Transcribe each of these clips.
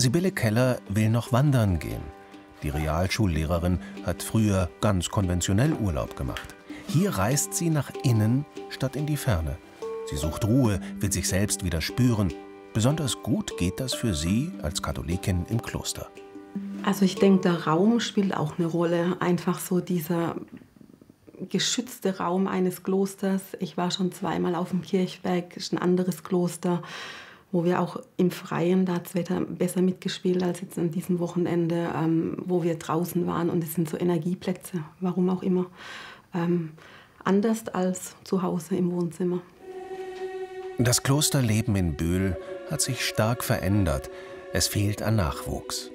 Sibylle Keller will noch wandern gehen. Die Realschullehrerin hat früher ganz konventionell Urlaub gemacht. Hier reist sie nach innen statt in die Ferne. Sie sucht Ruhe, will sich selbst wieder spüren. Besonders gut geht das für sie als Katholikin im Kloster. Also ich denke, der Raum spielt auch eine Rolle. Einfach so dieser geschützte Raum eines Klosters. Ich war schon zweimal auf dem Kirchberg, ist ein anderes Kloster, wo wir auch im Freien, da hat das Wetter besser mitgespielt als jetzt an diesem Wochenende, wo wir draußen waren. Und es sind so Energieplätze, warum auch immer, anders als zu Hause im Wohnzimmer. Das Klosterleben in Böhl hat sich stark verändert. Es fehlt an Nachwuchs.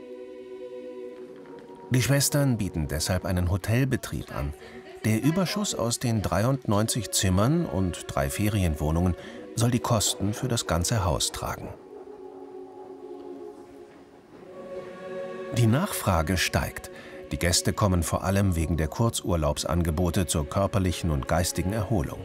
Die Schwestern bieten deshalb einen Hotelbetrieb an. Der Überschuss aus den 93 Zimmern und 3 Ferienwohnungen soll die Kosten für das ganze Haus tragen. Die Nachfrage steigt. Die Gäste kommen vor allem wegen der Kurzurlaubsangebote zur körperlichen und geistigen Erholung.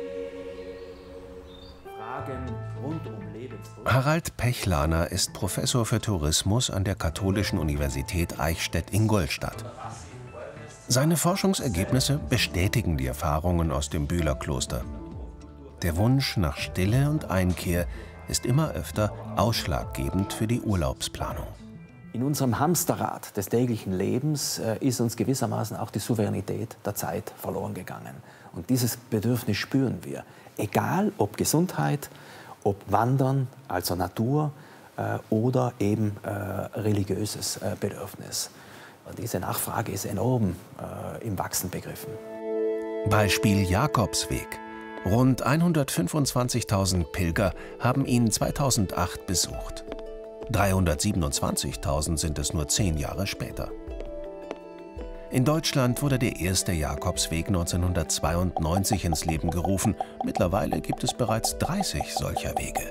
Harald Pechlaner ist Professor für Tourismus an der Katholischen Universität Eichstätt-Ingolstadt. Seine Forschungsergebnisse bestätigen die Erfahrungen aus dem Bühler Kloster. Der Wunsch nach Stille und Einkehr ist immer öfter ausschlaggebend für die Urlaubsplanung. In unserem Hamsterrad des täglichen Lebens ist uns gewissermaßen auch die Souveränität der Zeit verloren gegangen. Und dieses Bedürfnis spüren wir. Egal ob Gesundheit, ob Wandern, also Natur, oder eben religiöses Bedürfnis. Und diese Nachfrage ist enorm im Wachsen begriffen. Beispiel Jakobsweg. Rund 125.000 Pilger haben ihn 2008 besucht. 327.000 sind es nur 10 Jahre später. In Deutschland wurde der erste Jakobsweg 1992 ins Leben gerufen. Mittlerweile gibt es bereits 30 solcher Wege.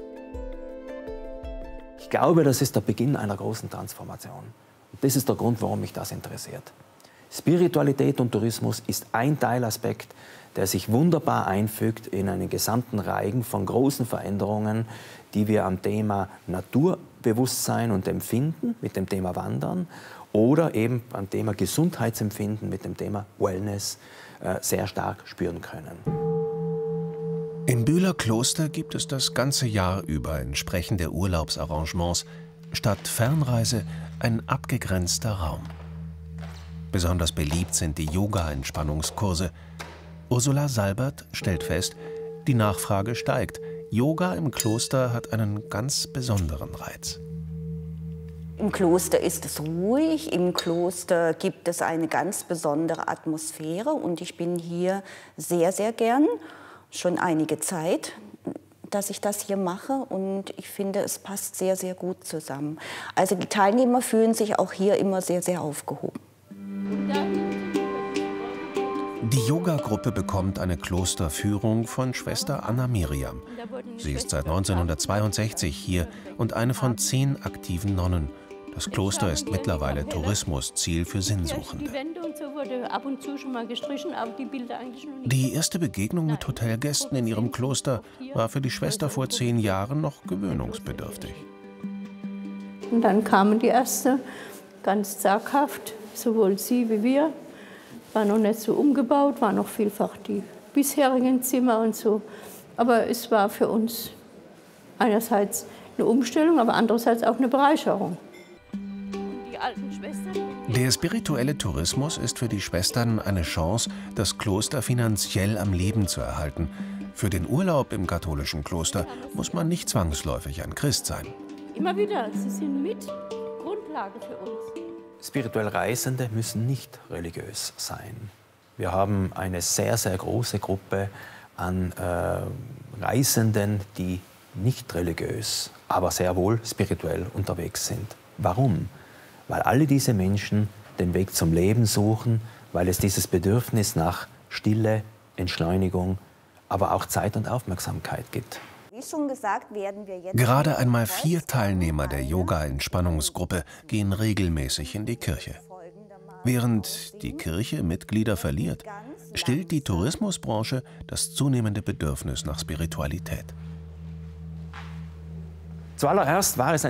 Ich glaube, das ist der Beginn einer großen Transformation. Und das ist der Grund, warum mich das interessiert. Spiritualität und Tourismus ist ein Teilaspekt, der sich wunderbar einfügt in einen gesamten Reigen von großen Veränderungen, die wir am Thema Naturbewusstsein und Empfinden mit dem Thema Wandern oder eben am Thema Gesundheitsempfinden mit dem Thema Wellness sehr stark spüren können. Im Bühler Kloster gibt es das ganze Jahr über entsprechende Urlaubsarrangements. Statt Fernreise ein abgegrenzter Raum. Besonders beliebt sind die Yoga-Entspannungskurse. Ursula Salbert stellt fest, die Nachfrage steigt. Yoga im Kloster hat einen ganz besonderen Reiz. Im Kloster ist es ruhig, im Kloster gibt es eine ganz besondere Atmosphäre und ich bin hier sehr, sehr gern, schon einige Zeit, dass ich das hier mache und ich finde, es passt sehr, sehr gut zusammen. Also die Teilnehmer fühlen sich auch hier immer sehr, sehr aufgehoben. Die Yoga-Gruppe bekommt eine Klosterführung von Schwester Anna Miriam. Sie ist seit 1962 hier und eine von 10 aktiven Nonnen. Das Kloster ist mittlerweile Tourismusziel für Sinnsuchende. Die erste Begegnung mit Hotelgästen in ihrem Kloster war für die Schwester vor 10 Jahren noch gewöhnungsbedürftig. Und dann kamen die Ärzte, ganz zaghaft, sowohl sie wie wir. War noch nicht so umgebaut, waren noch vielfach die bisherigen Zimmer und so. Aber es war für uns einerseits eine Umstellung, aber andererseits auch eine Bereicherung. Der spirituelle Tourismus ist für die Schwestern eine Chance, das Kloster finanziell am Leben zu erhalten. Für den Urlaub im katholischen Kloster muss man nicht zwangsläufig ein Christ sein. Immer wieder, sie sind mit Grundlage für uns. Spirituell Reisende müssen nicht religiös sein. Wir haben eine sehr, sehr große Gruppe an Reisenden, die nicht religiös, aber sehr wohl spirituell unterwegs sind. Warum? Weil alle diese Menschen den Weg zum Leben suchen, weil es dieses Bedürfnis nach Stille, Entschleunigung, aber auch Zeit und Aufmerksamkeit gibt. Wie schon gesagt, werden wir jetzt Gerade einmal 4 Teilnehmer der Yoga-Entspannungsgruppe gehen regelmäßig in die Kirche. Während die Kirche Mitglieder verliert, stillt die Tourismusbranche das zunehmende Bedürfnis nach Spiritualität. Zuallererst war es